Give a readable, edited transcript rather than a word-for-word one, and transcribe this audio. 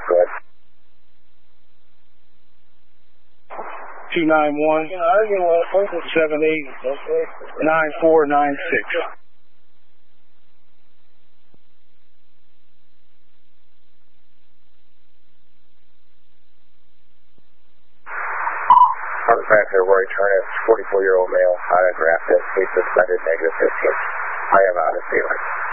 Go ahead. 291 789496. Contact there, Roy Turner, 44-year-old male, autograph, that's suspended, -15. I am out of Taylor.